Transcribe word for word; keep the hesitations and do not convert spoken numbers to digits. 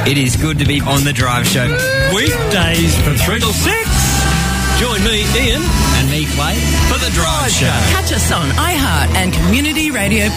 It is good to be on The Drive Show. Weekdays from three till six. Join me, Ian. And me, Clay, for The Drive Show. Catch us on iHeart and Community Radio